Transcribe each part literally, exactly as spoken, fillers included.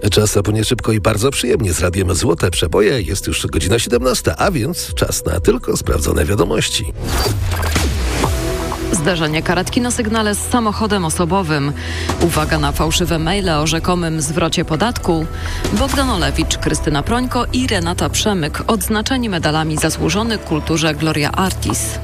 Czas upłynie szybko i bardzo przyjemnie z radiem Złote Przeboje. Jest już godzina siedemnasta, a więc czas na tylko sprawdzone wiadomości. Zdarzenie karetki na sygnale z samochodem osobowym. Uwaga na fałszywe maile o rzekomym zwrocie podatku. Bogdan Olewicz, Krystyna Prońko i Renata Przemyk odznaczeni medalami zasłużony kulturze Gloria Artis.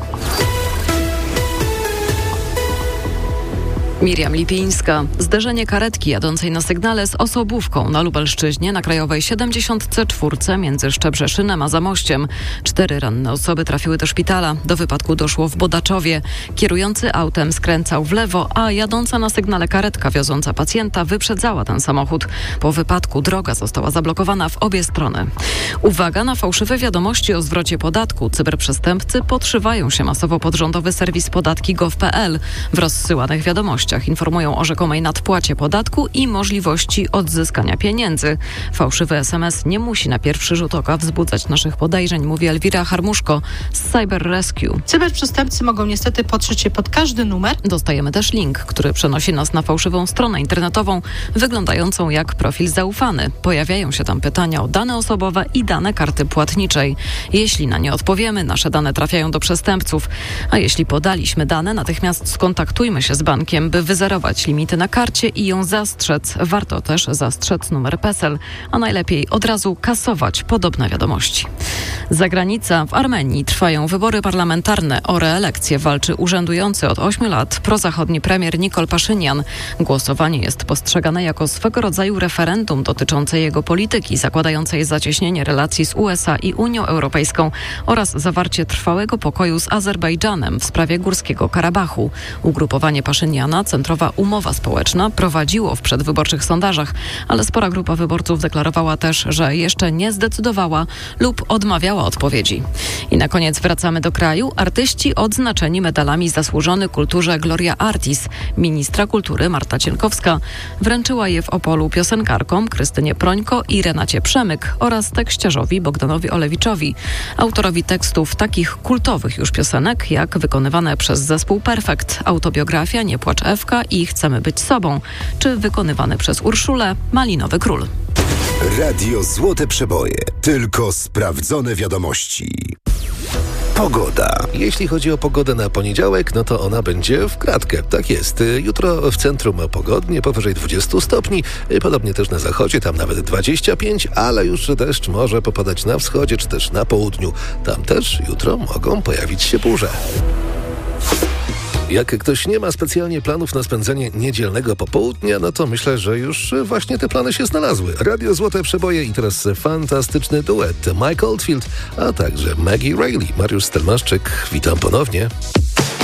Miriam Lipińska. Zderzenie karetki jadącej na sygnale z osobówką na Lubelszczyźnie na Krajowej siedemdziesiąt cztery między Szczebrzeszynem a Zamościem. Cztery ranne osoby trafiły do szpitala. Do wypadku doszło w Bodaczowie. Kierujący autem skręcał w lewo, a jadąca na sygnale karetka wioząca pacjenta wyprzedzała ten samochód. Po wypadku droga została zablokowana w obie strony. Uwaga na fałszywe wiadomości o zwrocie podatku. Cyberprzestępcy podszywają się masowo pod rządowy serwis podatki gov kropka pe el. W rozsyłanych wiadomościach informują o rzekomej nadpłacie podatku i możliwości odzyskania pieniędzy. Fałszywy es em es nie musi na pierwszy rzut oka wzbudzać naszych podejrzeń, mówi Elwira Harmuszko z Cyber Rescue. Cyberprzestępcy mogą niestety podszyć się pod każdy numer. Dostajemy też link, który przenosi nas na fałszywą stronę internetową, wyglądającą jak profil zaufany. Pojawiają się tam pytania o dane osobowe i dane karty płatniczej. Jeśli na nie odpowiemy, nasze dane trafiają do przestępców. A jeśli podaliśmy dane, natychmiast skontaktujmy się z bankiem, by wyzerować limity na karcie i ją zastrzec. Warto też zastrzec numer PESEL, a najlepiej od razu kasować podobne wiadomości. Zagranica. W Armenii trwają wybory parlamentarne. O reelekcję walczy urzędujący od ośmiu lat prozachodni premier Nikol Paszynian. Głosowanie jest postrzegane jako swego rodzaju referendum dotyczące jego polityki, zakładającej zacieśnienie relacji z u es a i Unią Europejską oraz zawarcie trwałego pokoju z Azerbejdżanem w sprawie Górskiego Karabachu. Ugrupowanie Paszyniana, Centrowa Umowa Społeczna, prowadziło w przedwyborczych sondażach, ale spora grupa wyborców deklarowała też, że jeszcze nie zdecydowała lub odmawiała odpowiedzi. I na koniec wracamy do kraju. Artyści odznaczeni medalami zasłużony kulturze Gloria Artis. Ministra kultury Marta Cienkowska wręczyła je w Opolu piosenkarkom Krystynie Prońko i Renacie Przemyk oraz tekściarzowi Bogdanowi Olewiczowi, autorowi tekstów takich kultowych już piosenek, jak wykonywane przez zespół Perfekt, autobiografia Nie płacz Ewka i Chcemy być sobą, czy wykonywane przez Urszulę Malinowy Król. Radio Złote Przeboje. Tylko sprawdzone wiadomości. Pogoda. Jeśli chodzi o pogodę na poniedziałek, no to ona będzie w kratkę. Tak jest. Jutro w centrum pogodnie, powyżej dwudziestu stopni. Podobnie też na zachodzie, tam nawet dwadzieścia pięć, ale już deszcz może popadać na wschodzie, czy też na południu. Tam też jutro mogą pojawić się burze. Jak ktoś nie ma specjalnie planów na spędzenie niedzielnego popołudnia, no to myślę, że już właśnie te plany się znalazły. Radio Złote Przeboje i teraz fantastyczny duet Mike Oldfield, a także Maggie Reilly. Mariusz Stelmaszczyk, witam ponownie.